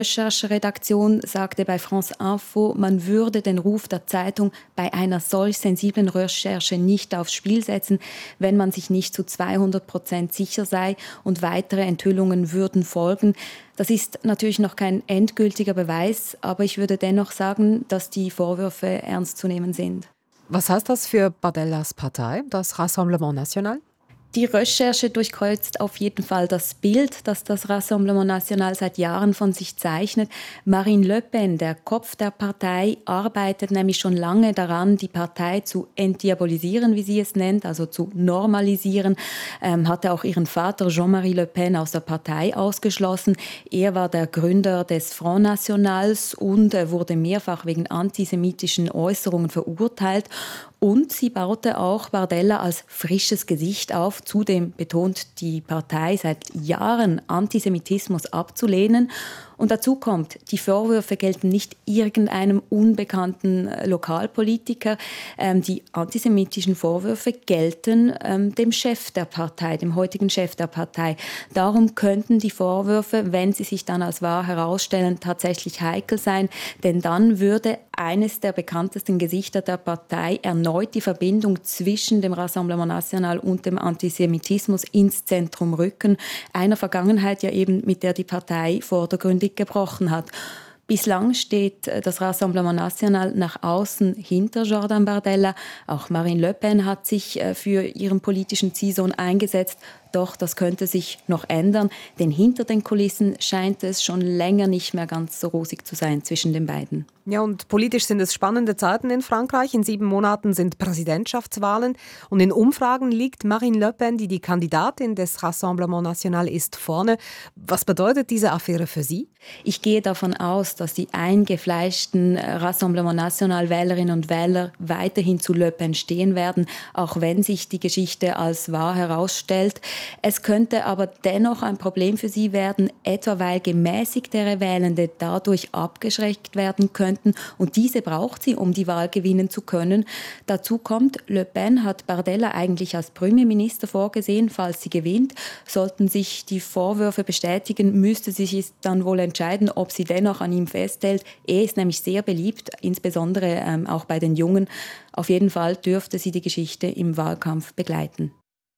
Rechercheredaktion sagte bei France Info, man würde den Ruf der Zeitung bei einer solch sensiblen Recherche nicht aufs Spiel setzen, wenn man sich nicht zu 200% sicher sei und weitere Enthüllungen würden folgen. Das ist natürlich noch kein endgültiger Beweis, aber ich würde dennoch sagen, dass die Vorwürfe ernst zu nehmen sind. Was heißt das für Bardellas Partei, das Rassemblement National? Die Recherche durchkreuzt auf jeden Fall das Bild, das das Rassemblement National seit Jahren von sich zeichnet. Marine Le Pen, der Kopf der Partei, arbeitet nämlich schon lange daran, die Partei zu entdiabolisieren, wie sie es nennt, also zu normalisieren. Hatte auch ihren Vater Jean-Marie Le Pen aus der Partei ausgeschlossen. Er war der Gründer des Front Nationals und wurde mehrfach wegen antisemitischen Äußerungen verurteilt. Und sie baute auch Bardella als frisches Gesicht auf. Zudem betont die Partei seit Jahren, Antisemitismus abzulehnen. Und dazu kommt, die Vorwürfe gelten nicht irgendeinem unbekannten Lokalpolitiker. Die antisemitischen Vorwürfe gelten dem Chef der Partei, dem heutigen Chef der Partei. Darum könnten die Vorwürfe, wenn sie sich dann als wahr herausstellen, tatsächlich heikel sein. Denn dann würde eines der bekanntesten Gesichter der Partei erneut die Verbindung zwischen dem Rassemblement National und dem Antisemitismus ins Zentrum rücken. Einer Vergangenheit ja eben, mit der die Partei vordergründig gebrochen hat. Bislang steht das Rassemblement National nach außen hinter Jordan Bardella. Auch Marine Le Pen hat sich für ihren politischen Ziehsohn eingesetzt. Doch das könnte sich noch ändern, denn hinter den Kulissen scheint es schon länger nicht mehr ganz so rosig zu sein zwischen den beiden. Ja, und politisch sind es spannende Zeiten in Frankreich. In 7 Monaten sind Präsidentschaftswahlen und in Umfragen liegt Marine Le Pen, die Kandidatin des Rassemblement National ist, vorne. Was bedeutet diese Affäre für Sie? Ich gehe davon aus, dass die eingefleischten Rassemblement National Wählerinnen und Wähler weiterhin zu Le Pen stehen werden, auch wenn sich die Geschichte als wahr herausstellt. Es könnte aber dennoch ein Problem für sie werden, etwa weil gemäßigtere Wählende dadurch abgeschreckt werden könnten. Und diese braucht sie, um die Wahl gewinnen zu können. Dazu kommt, Le Pen hat Bardella eigentlich als Premierminister vorgesehen, falls sie gewinnt. Sollten sich die Vorwürfe bestätigen, müsste sie sich dann wohl entscheiden, ob sie dennoch an ihm festhält. Er ist nämlich sehr beliebt, insbesondere auch bei den Jungen. Auf jeden Fall dürfte sie die Geschichte im Wahlkampf begleiten.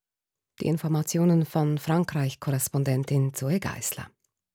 Die Informationen von Frankreich-Korrespondentin Zoe Geisler.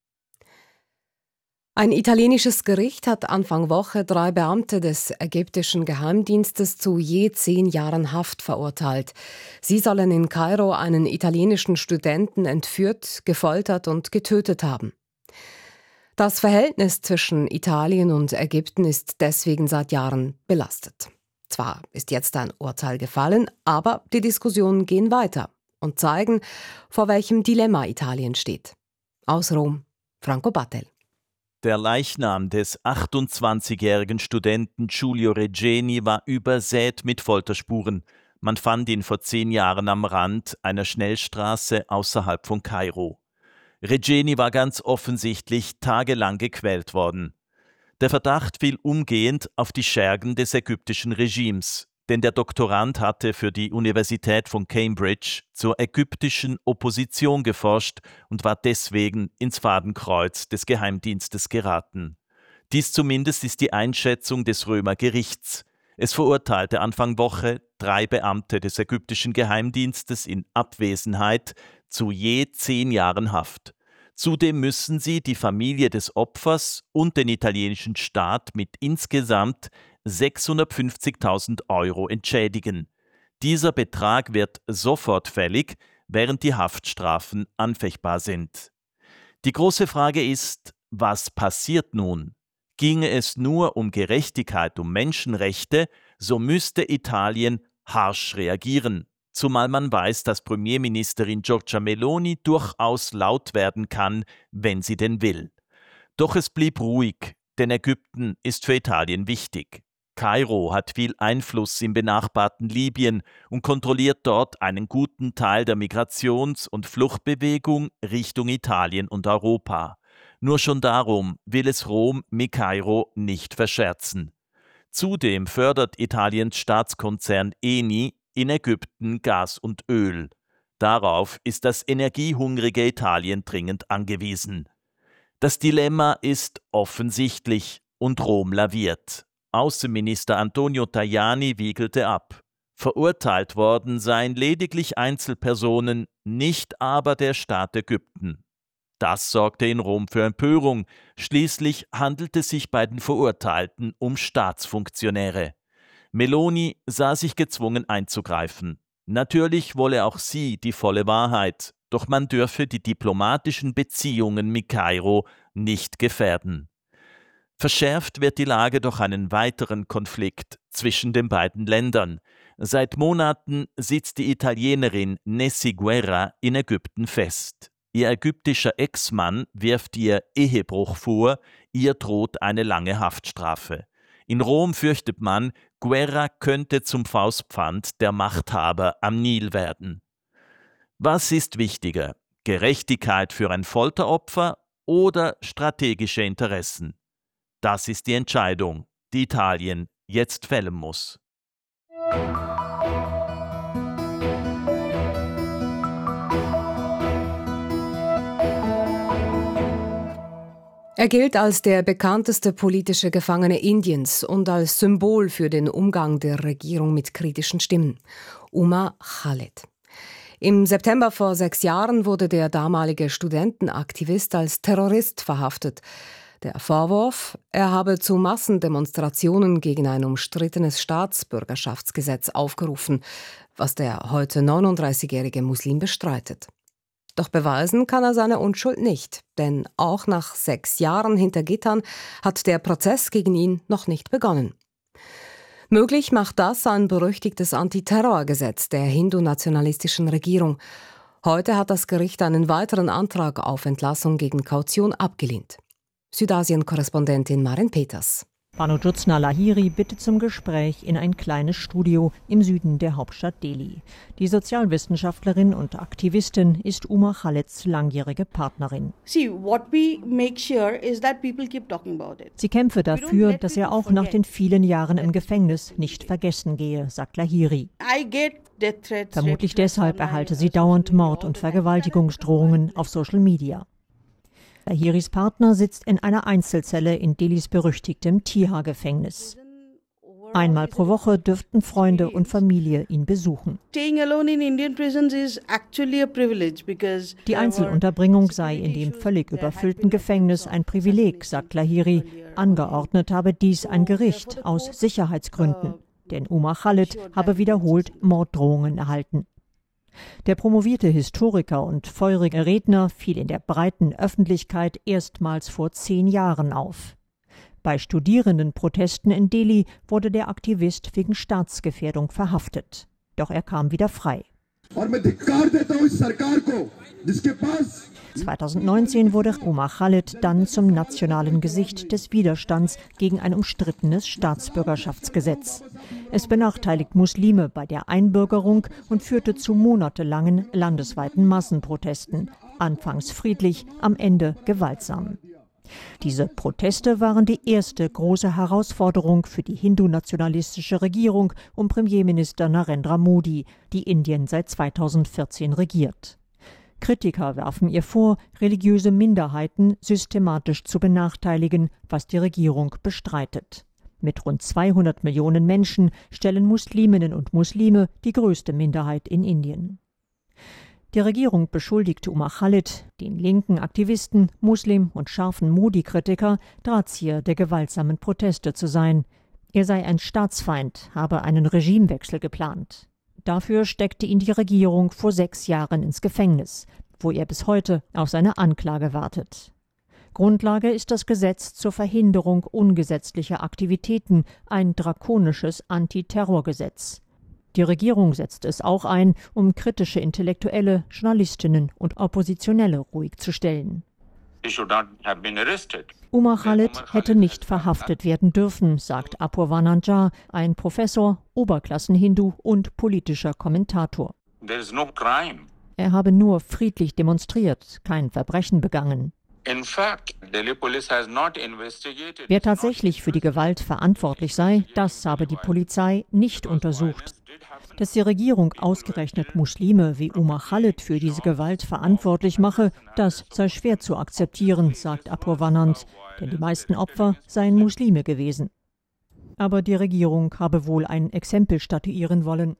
Ein italienisches Gericht hat Anfang Woche 3 Beamte des ägyptischen Geheimdienstes zu je 10 Jahren Haft verurteilt. Sie sollen in Kairo einen italienischen Studenten entführt, gefoltert und getötet haben. Das Verhältnis zwischen Italien und Ägypten ist deswegen seit Jahren belastet. Zwar ist jetzt ein Urteil gefallen, aber die Diskussionen gehen weiter und zeigen, vor welchem Dilemma Italien steht. Aus Rom, Franco Battel. Der Leichnam des 28-jährigen Studenten Giulio Regeni war übersät mit Folterspuren. Man fand ihn vor 10 Jahren am Rand einer Schnellstraße außerhalb von Kairo. Regeni war ganz offensichtlich tagelang gequält worden. Der Verdacht fiel umgehend auf die Schergen des ägyptischen Regimes, denn der Doktorand hatte für die Universität von Cambridge zur ägyptischen Opposition geforscht und war deswegen ins Fadenkreuz des Geheimdienstes geraten. Dies zumindest ist die Einschätzung des Römergerichts. Es verurteilte Anfang Woche 3 Beamte des ägyptischen Geheimdienstes in Abwesenheit zu je 10 Jahren Haft. Zudem müssen sie die Familie des Opfers und den italienischen Staat mit insgesamt 650.000 € entschädigen. Dieser Betrag wird sofort fällig, während die Haftstrafen anfechtbar sind. Die große Frage ist, was passiert nun? Ginge es nur um Gerechtigkeit, um Menschenrechte, so müsste Italien harsch reagieren. Zumal man weiß, dass Premierministerin Giorgia Meloni durchaus laut werden kann, wenn sie denn will. Doch es blieb ruhig, denn Ägypten ist für Italien wichtig. Kairo hat viel Einfluss im benachbarten Libyen und kontrolliert dort einen guten Teil der Migrations- und Fluchtbewegung Richtung Italien und Europa. Nur schon darum will es Rom mit Kairo nicht verscherzen. Zudem fördert Italiens Staatskonzern Eni in Ägypten Gas und Öl. Darauf ist das energiehungrige Italien dringend angewiesen. Das Dilemma ist offensichtlich und Rom laviert. Außenminister Antonio Tajani wiegelte ab. Verurteilt worden seien lediglich Einzelpersonen, nicht aber der Staat Ägypten. Das sorgte in Rom für Empörung. Schließlich handelte es sich bei den Verurteilten um Staatsfunktionäre. Meloni sah sich gezwungen einzugreifen. Natürlich wolle auch sie die volle Wahrheit, doch man dürfe die diplomatischen Beziehungen mit Kairo nicht gefährden. Verschärft wird die Lage durch einen weiteren Konflikt zwischen den beiden Ländern. Seit Monaten sitzt die Italienerin Nessy Guerra in Ägypten fest. Ihr ägyptischer Ex-Mann wirft ihr Ehebruch vor, ihr droht eine lange Haftstrafe. In Rom fürchtet man, Guerra könnte zum Faustpfand der Machthaber am Nil werden. Was ist wichtiger, Gerechtigkeit für ein Folteropfer oder strategische Interessen? Das ist die Entscheidung, die Italien jetzt fällen muss. Er gilt als der bekannteste politische Gefangene Indiens und als Symbol für den Umgang der Regierung mit kritischen Stimmen. Umar Khaled. Im September vor 6 Jahren wurde der damalige Studentenaktivist als Terrorist verhaftet. Der Vorwurf, er habe zu Massendemonstrationen gegen ein umstrittenes Staatsbürgerschaftsgesetz aufgerufen, was der heute 39-jährige Muslim bestreitet. Doch beweisen kann er seine Unschuld nicht, denn auch nach 6 Jahren hinter Gittern hat der Prozess gegen ihn noch nicht begonnen. Möglich macht das ein berüchtigtes Antiterrorgesetz der hindu-nationalistischen Regierung. Heute hat das Gericht einen weiteren Antrag auf Entlassung gegen Kaution abgelehnt. Südasien-Korrespondentin Maren Peters. Banu Jyotsna Lahiri bittet zum Gespräch in ein kleines Studio im Süden der Hauptstadt Delhi. Die Sozialwissenschaftlerin und Aktivistin ist Umar Khaleds langjährige Partnerin. Sie kämpfe dafür, dass er auch nach den vielen Jahren im Gefängnis nicht vergessen gehe, sagt Lahiri. Vermutlich deshalb erhalte sie dauernd Mord- und Vergewaltigungsdrohungen auf Social Media. Lahiris Partner sitzt in einer Einzelzelle in Delhis berüchtigtem Tihar-Gefängnis. Einmal pro Woche dürften Freunde und Familie ihn besuchen. Die Einzelunterbringung sei in dem völlig überfüllten Gefängnis ein Privileg, sagt Lahiri. Angeordnet habe dies ein Gericht aus Sicherheitsgründen. Denn Umar Khaled habe wiederholt Morddrohungen erhalten. Der promovierte Historiker und feurige Redner fiel in der breiten Öffentlichkeit erstmals vor 10 Jahren auf. Bei Studierendenprotesten in Delhi wurde der Aktivist wegen Staatsgefährdung verhaftet. Doch er kam wieder frei. 2019 wurde Umar Khaled dann zum nationalen Gesicht des Widerstands gegen ein umstrittenes Staatsbürgerschaftsgesetz. Es benachteiligt Muslime bei der Einbürgerung und führte zu monatelangen landesweiten Massenprotesten. Anfangs friedlich, am Ende gewaltsam. Diese Proteste waren die erste große Herausforderung für die hindu-nationalistische Regierung um Premierminister Narendra Modi, die Indien seit 2014 regiert. Kritiker werfen ihr vor, religiöse Minderheiten systematisch zu benachteiligen, was die Regierung bestreitet. Mit rund 200 Millionen Menschen stellen Musliminnen und Muslime die größte Minderheit in Indien. Die Regierung beschuldigte Umar Khaled, den linken Aktivisten, Muslim und scharfen Modi-Kritiker, Drahtzieher der gewaltsamen Proteste zu sein. Er sei ein Staatsfeind, habe einen Regimewechsel geplant. Dafür steckte ihn die Regierung vor 6 Jahren ins Gefängnis, wo er bis heute auf seine Anklage wartet. Grundlage ist das Gesetz zur Verhinderung ungesetzlicher Aktivitäten, ein drakonisches Antiterrorgesetz. Die Regierung setzt es auch ein, um kritische Intellektuelle, Journalistinnen und Oppositionelle ruhig zu stellen. Umar Khaled hätte nicht verhaftet werden dürfen, sagt Apurva Nanjar, ein Professor, Oberklassen-Hindu und politischer Kommentator. Er habe nur friedlich demonstriert, kein Verbrechen begangen. Wer tatsächlich für die Gewalt verantwortlich sei, das habe die Polizei nicht untersucht. Dass die Regierung ausgerechnet Muslime wie Umar Khalid für diese Gewalt verantwortlich mache, das sei schwer zu akzeptieren, sagt Apurvanant, denn die meisten Opfer seien Muslime gewesen. Aber die Regierung habe wohl ein Exempel statuieren wollen.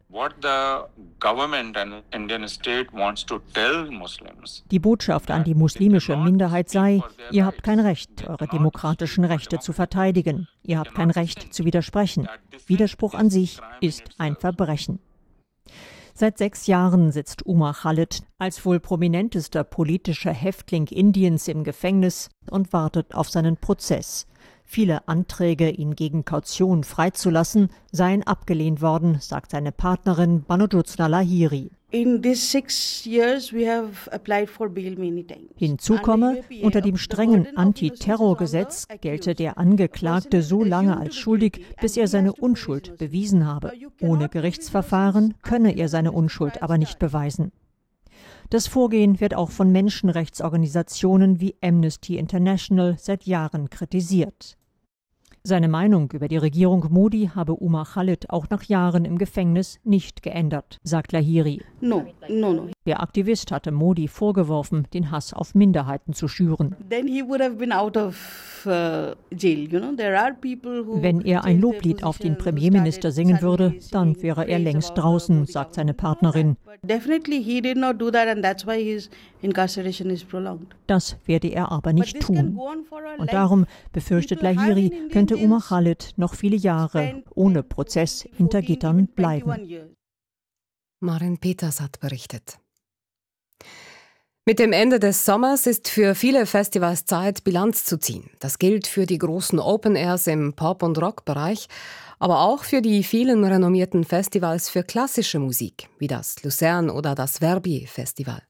Die Botschaft an die muslimische Minderheit sei, ihr habt kein Recht, eure demokratischen Rechte zu verteidigen. Ihr habt kein Recht zu widersprechen. Widerspruch an sich ist ein Verbrechen. Seit 6 Jahren sitzt Umar Khalid als wohl prominentester politischer Häftling Indiens im Gefängnis und wartet auf seinen Prozess. Viele Anträge, ihn gegen Kaution freizulassen, seien abgelehnt worden, sagt seine Partnerin Banojyotsna Lahiri. Hinzu komme, unter dem strengen Antiterrorgesetz gelte der Angeklagte so lange als schuldig, bis er seine Unschuld bewiesen habe. Ohne Gerichtsverfahren könne er seine Unschuld aber nicht beweisen. Das Vorgehen wird auch von Menschenrechtsorganisationen wie Amnesty International seit Jahren kritisiert. Seine Meinung über die Regierung Modi habe Umar Khalid auch nach Jahren im Gefängnis nicht geändert, sagt Lahiri. No. Der Aktivist hatte Modi vorgeworfen, den Hass auf Minderheiten zu schüren. Wenn er ein Loblied auf den Premierminister singen würde, dann wäre er längst draußen, sagt seine Partnerin. Das werde er aber nicht tun. Und darum, befürchtet Lahiri, könnte Umar Khalid noch viele Jahre ohne Prozess hinter Gittern bleiben. Maren Peters hat berichtet. Mit dem Ende des Sommers ist für viele Festivals Zeit, Bilanz zu ziehen. Das gilt für die großen Open Airs im Pop- und Rock-Bereich, aber auch für die vielen renommierten Festivals für klassische Musik, wie das Luzern oder das Verbier-Festival.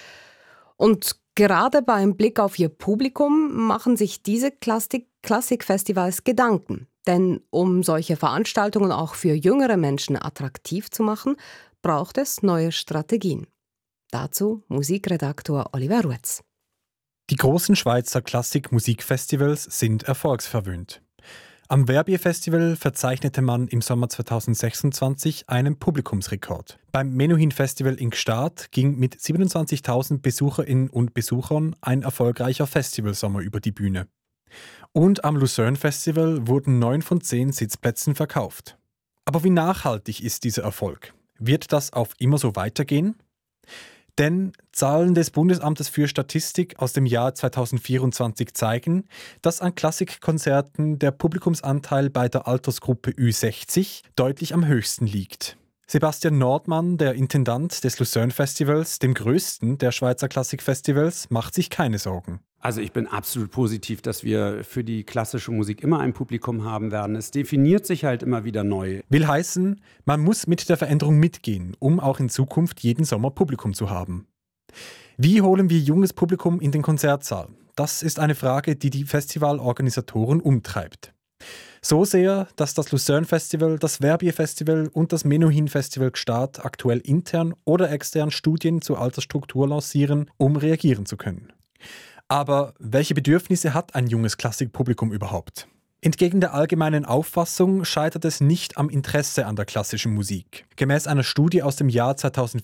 Und gerade beim Blick auf ihr Publikum machen sich diese Klassikfestivals Gedanken. Denn um solche Veranstaltungen auch für jüngere Menschen attraktiv zu machen, braucht es neue Strategien. Dazu Musikredaktor Oliver Ruetz. Die großen Schweizer Klassik-Musikfestivals sind erfolgsverwöhnt. Am Verbier-Festival verzeichnete man im Sommer 2026 einen Publikumsrekord. Beim Menuhin-Festival in Gstaad ging mit 27.000 Besucherinnen und Besuchern ein erfolgreicher Festivalsommer über die Bühne. Und am Luzern-Festival wurden 9 von 10 Sitzplätzen verkauft. Aber wie nachhaltig ist dieser Erfolg? Wird das auf immer so weitergehen? Denn Zahlen des Bundesamtes für Statistik aus dem Jahr 2024 zeigen, dass an Klassikkonzerten der Publikumsanteil bei der Altersgruppe Ü60 deutlich am höchsten liegt. Sebastian Nordmann, der Intendant des Luzern-Festivals, dem größten der Schweizer Klassikfestivals, macht sich keine Sorgen. Also ich bin absolut positiv, dass wir für die klassische Musik immer ein Publikum haben werden. Es definiert sich halt immer wieder neu. Will heißen, man muss mit der Veränderung mitgehen, um auch in Zukunft jeden Sommer Publikum zu haben. Wie holen wir junges Publikum in den Konzertsaal? Das ist eine Frage, die die Festivalorganisatoren umtreibt. So sehr, dass das Luzern-Festival, das Verbier-Festival und das Menuhin-Festival Gstaad aktuell intern oder extern Studien zur Altersstruktur lancieren, um reagieren zu können. Aber welche Bedürfnisse hat ein junges Klassikpublikum überhaupt? Entgegen der allgemeinen Auffassung scheitert es nicht am Interesse an der klassischen Musik. Gemäß einer Studie aus dem Jahr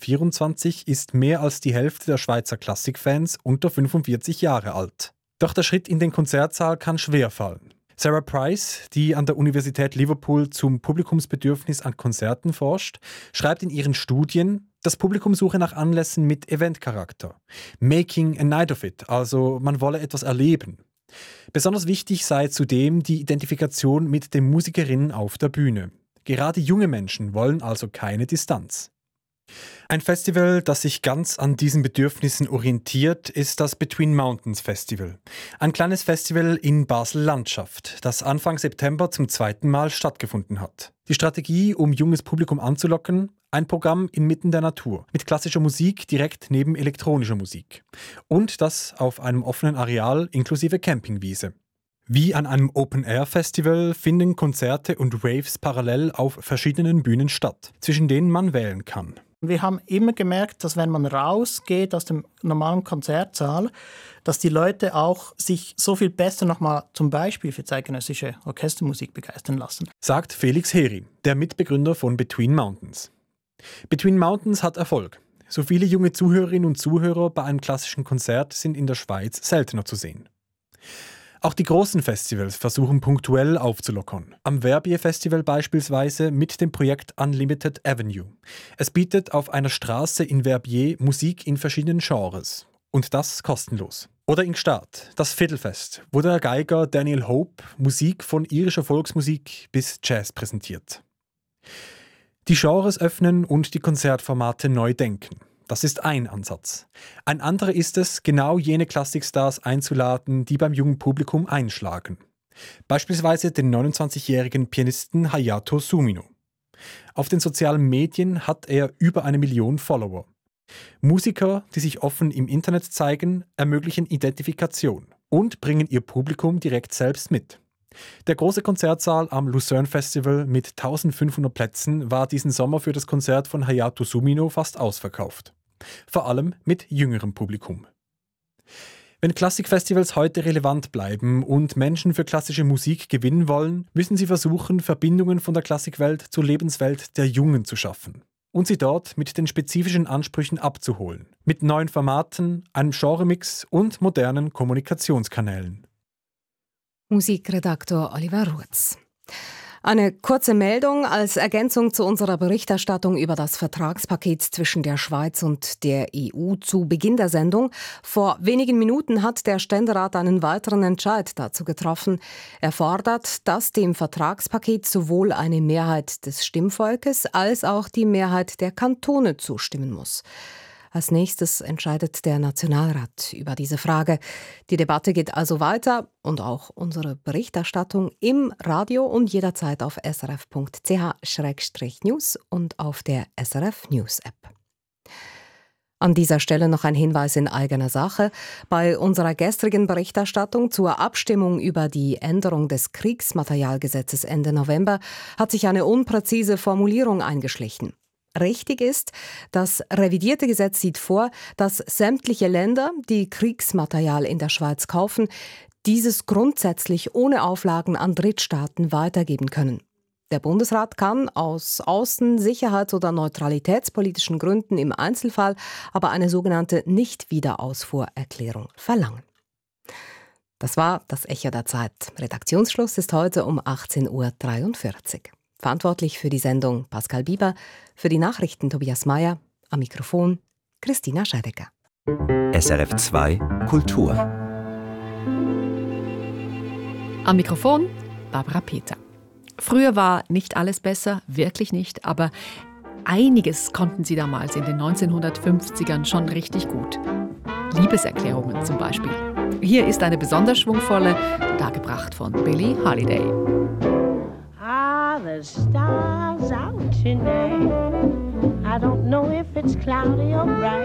2024 ist mehr als die Hälfte der Schweizer Klassikfans unter 45 Jahre alt. Doch der Schritt in den Konzertsaal kann schwerfallen. Sarah Price, die an der Universität Liverpool zum Publikumsbedürfnis an Konzerten forscht, schreibt in ihren Studien, das Publikum suche nach Anlässen mit Eventcharakter. Making a night of it, also man wolle etwas erleben. Besonders wichtig sei zudem die Identifikation mit den Musikerinnen auf der Bühne. Gerade junge Menschen wollen also keine Distanz. Ein Festival, das sich ganz an diesen Bedürfnissen orientiert, ist das Between Mountains Festival. Ein kleines Festival in Basel-Landschaft, das Anfang September zum 2. Mal stattgefunden hat. Die Strategie, um junges Publikum anzulocken, ein Programm inmitten der Natur, mit klassischer Musik direkt neben elektronischer Musik. Und das auf einem offenen Areal inklusive Campingwiese. Wie an einem Open-Air-Festival finden Konzerte und Raves parallel auf verschiedenen Bühnen statt, zwischen denen man wählen kann. Wir haben immer gemerkt, dass wenn man rausgeht aus dem normalen Konzertsaal, dass die Leute auch sich so viel besser nochmal zum Beispiel für zeitgenössische Orchestermusik begeistern lassen. Sagt Felix Heri, der Mitbegründer von Between Mountains. Between Mountains hat Erfolg. So viele junge Zuhörerinnen und Zuhörer bei einem klassischen Konzert sind in der Schweiz seltener zu sehen. Auch die großen Festivals versuchen punktuell aufzulockern. Am Verbier Festival beispielsweise mit dem Projekt Unlimited Avenue. Es bietet auf einer Straße in Verbier Musik in verschiedenen Genres. Und das kostenlos. Oder in Gstaad, das Fiddlefest, wo der Geiger Daniel Hope Musik von irischer Volksmusik bis Jazz präsentiert. Die Genres öffnen und die Konzertformate neu denken. Das ist ein Ansatz. Ein anderer ist es, genau jene Klassikstars einzuladen, die beim jungen Publikum einschlagen. Beispielsweise den 29-jährigen Pianisten Hayato Sumino. Auf den sozialen Medien hat er über 1 Million Follower. Musiker, die sich offen im Internet zeigen, ermöglichen Identifikation und bringen ihr Publikum direkt selbst mit. Der große Konzertsaal am Lucerne Festival mit 1500 Plätzen war diesen Sommer für das Konzert von Hayato Sumino fast ausverkauft. Vor allem mit jüngerem Publikum. Wenn Klassikfestivals heute relevant bleiben und Menschen für klassische Musik gewinnen wollen, müssen sie versuchen, Verbindungen von der Klassikwelt zur Lebenswelt der Jungen zu schaffen und sie dort mit den spezifischen Ansprüchen abzuholen, mit neuen Formaten, einem Genremix und modernen Kommunikationskanälen. Musikredaktor Oliver Ruetz. Eine kurze Meldung als Ergänzung zu unserer Berichterstattung über das Vertragspaket zwischen der Schweiz und der EU zu Beginn der Sendung. Vor wenigen Minuten hat der Ständerat einen weiteren Entscheid dazu getroffen. Er fordert, dass dem Vertragspaket sowohl eine Mehrheit des Stimmvolkes als auch die Mehrheit der Kantone zustimmen muss. Als nächstes entscheidet der Nationalrat über diese Frage. Die Debatte geht also weiter und auch unsere Berichterstattung im Radio und jederzeit auf srf.ch/news und auf der SRF News App. An dieser Stelle noch ein Hinweis in eigener Sache. Bei unserer gestrigen Berichterstattung zur Abstimmung über die Änderung des Kriegsmaterialgesetzes Ende November hat sich eine unpräzise Formulierung eingeschlichen. Richtig ist, das revidierte Gesetz sieht vor, dass sämtliche Länder, die Kriegsmaterial in der Schweiz kaufen, dieses grundsätzlich ohne Auflagen an Drittstaaten weitergeben können. Der Bundesrat kann aus außen-, sicherheits- oder neutralitätspolitischen Gründen im Einzelfall aber eine sogenannte Nicht-Wiederausfuhrerklärung verlangen. Das war das Echo der Zeit. Redaktionsschluss ist heute um 18:43 Uhr. Verantwortlich für die Sendung Pascal Bieber, für die Nachrichten Tobias Mayer, am Mikrofon Christina Scheidecker. SRF 2 Kultur. Am Mikrofon Barbara Peter. Früher war nicht alles besser, wirklich nicht, aber einiges konnten sie damals in den 1950ern schon richtig gut. Liebeserklärungen zum Beispiel. Hier ist eine besonders schwungvolle, dargebracht von Billie Holiday. The stars out tonight. I don't know if it's cloudy or bright.